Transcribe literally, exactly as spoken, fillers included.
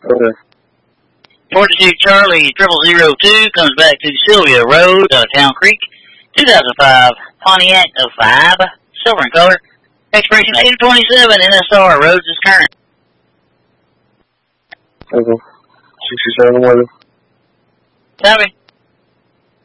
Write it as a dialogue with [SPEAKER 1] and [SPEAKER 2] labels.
[SPEAKER 1] Okay.
[SPEAKER 2] forty-two Charlie triple zero two comes back to Sylvia Road, uh, Town Creek, two thousand five Pontiac oh five, silver in color, expiration eight twenty-seven, N S R, roads is current.
[SPEAKER 1] Okay. sixty-seven weather.
[SPEAKER 2] Copy.